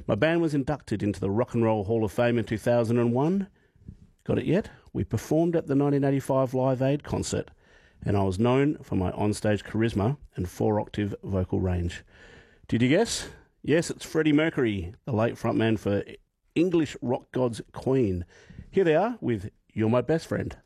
My band was inducted into the Rock and Roll Hall of Fame in 2001. Got it yet? We performed at the 1985 Live Aid concert, and I was known for my onstage charisma and 4-octave vocal range. Did you guess? Yes, it's Freddie Mercury, the late frontman for English rock gods Queen. Here they are with You're My Best Friend.